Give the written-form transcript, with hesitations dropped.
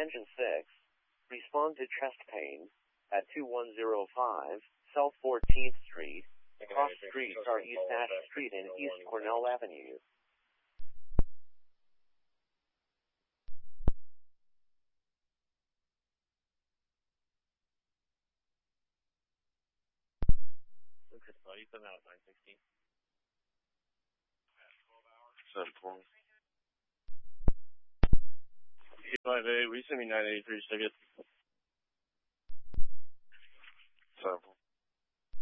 Engine 6, respond to chest pain at 2105 South 14th Street. Cross streets are East Ash Street and East Cornell Avenue. Lucas, you come out at 9:16. 7:20. 5A, we send me 983 tickets.